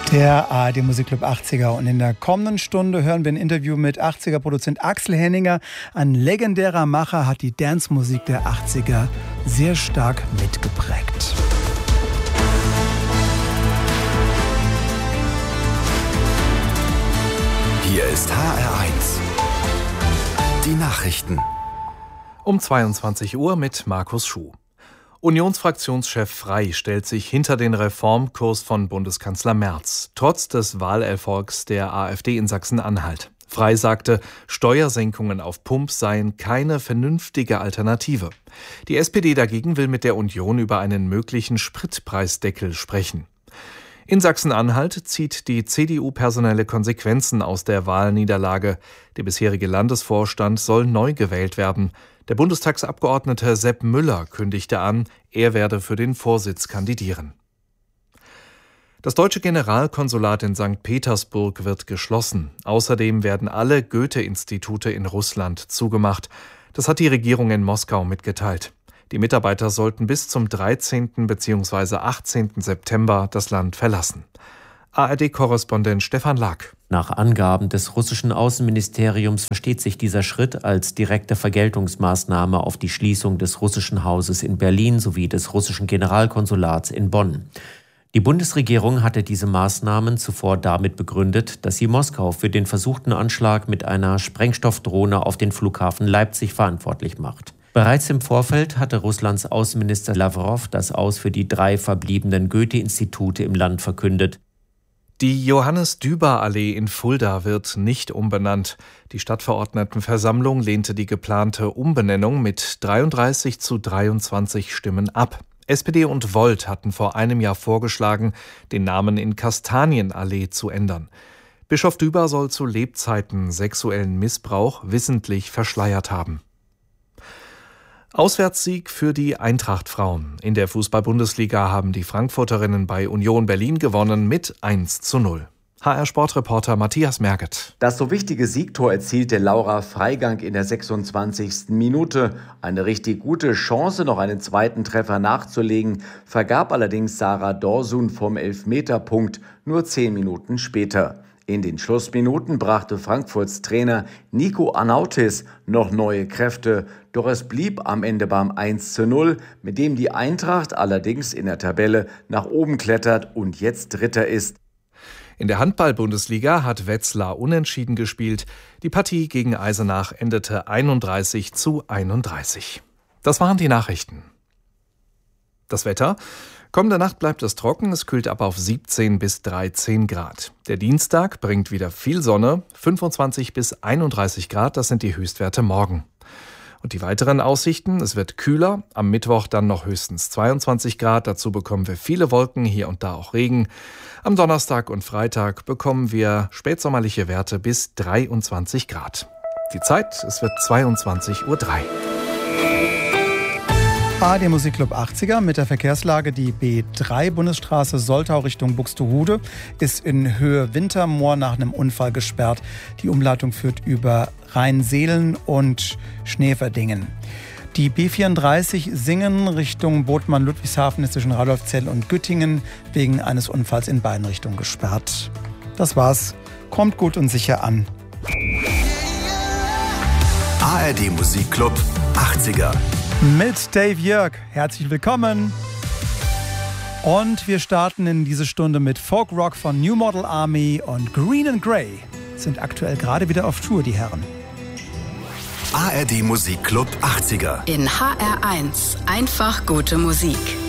Der ARD Musikclub 80er, und in der kommenden Stunde hören wir ein Interview mit 80er-Produzent Axel Henninger. Ein legendärer Macher, hat die Dance-Musik der 80er sehr stark mitgeprägt. Hier ist HR1. Die Nachrichten. Um 22 Uhr mit Markus Schuh. Unionsfraktionschef Frey stellt sich hinter den Reformkurs von Bundeskanzler Merz, trotz des Wahlerfolgs der AfD in Sachsen-Anhalt. Frey sagte, Steuersenkungen auf Pump seien keine vernünftige Alternative. Die SPD dagegen will mit der Union über einen möglichen Spritpreisdeckel sprechen. In Sachsen-Anhalt zieht die CDU personelle Konsequenzen aus der Wahlniederlage. Der bisherige Landesvorstand soll neu gewählt werden. Der Bundestagsabgeordnete Sepp Müller kündigte an, er werde für den Vorsitz kandidieren. Das deutsche Generalkonsulat in St. Petersburg wird geschlossen. Außerdem werden alle Goethe-Institute in Russland zugemacht. Das hat die Regierung in Moskau mitgeteilt. Die Mitarbeiter sollten bis zum 13. bzw. 18. September das Land verlassen. ARD-Korrespondent Stefan Lack. Nach Angaben des russischen Außenministeriums versteht sich dieser Schritt als direkte Vergeltungsmaßnahme auf die Schließung des russischen Hauses in Berlin sowie des russischen Generalkonsulats in Bonn. Die Bundesregierung hatte diese Maßnahmen zuvor damit begründet, dass sie Moskau für den versuchten Anschlag mit einer Sprengstoffdrohne auf den Flughafen Leipzig verantwortlich macht. Bereits im Vorfeld hatte Russlands Außenminister Lavrov das Aus für die 3 verbliebenen Goethe-Institute im Land verkündet. Die Johannes-Düber-Allee in Fulda wird nicht umbenannt. Die Stadtverordnetenversammlung lehnte die geplante Umbenennung mit 33:23 Stimmen ab. SPD und Volt hatten vor einem Jahr vorgeschlagen, den Namen in Kastanienallee zu ändern. Bischof Düber soll zu Lebzeiten sexuellen Missbrauch wissentlich verschleiert haben. Auswärtssieg für die Eintracht-Frauen. In der Fußball-Bundesliga haben die Frankfurterinnen bei Union Berlin gewonnen mit 1:0. HR-Sportreporter Matthias Merget. Das so wichtige Siegtor erzielte Laura Freigang in der 26. Minute. Eine richtig gute Chance, noch einen zweiten Treffer nachzulegen, vergab allerdings Sarah Dorsun vom Elfmeterpunkt nur 10 Minuten später. In den Schlussminuten brachte Frankfurts Trainer Nico Anautis noch neue Kräfte, doch es blieb am Ende beim 1:0, mit dem die Eintracht allerdings in der Tabelle nach oben klettert und jetzt Dritter ist. In der Handball-Bundesliga hat Wetzlar unentschieden gespielt. Die Partie gegen Eisenach endete 31:31. Das waren die Nachrichten. Das Wetter. Kommende Nacht bleibt es trocken, es kühlt ab auf 17 bis 13 Grad. Der Dienstag bringt wieder viel Sonne, 25 bis 31 Grad, das sind die Höchstwerte morgen. Und die weiteren Aussichten, es wird kühler, am Mittwoch dann noch höchstens 22 Grad, dazu bekommen wir viele Wolken, hier und da auch Regen. Am Donnerstag und Freitag bekommen wir spätsommerliche Werte bis 23 Grad. Die Zeit, es wird 22:03 Uhr. ARD Musikclub 80er mit der Verkehrslage. Die B3 Bundesstraße Soltau Richtung Buxtehude ist in Höhe Wintermoor nach einem Unfall gesperrt. Die Umleitung führt über Rheinseelen und Schneverdingen. Die B34 Singen Richtung Bodmann-Ludwigshafen ist zwischen Radolfzell und Güttingen wegen eines Unfalls in beiden Richtungen gesperrt. Das war's. Kommt gut und sicher an. ARD Musikclub 80er. Mit Dave Jörg. Herzlich willkommen. Und wir starten in diese Stunde mit Folk Rock von New Model Army und Green and Grey. Sind aktuell gerade wieder auf Tour, die Herren. ARD Musikclub 80er. In HR1 einfach gute Musik.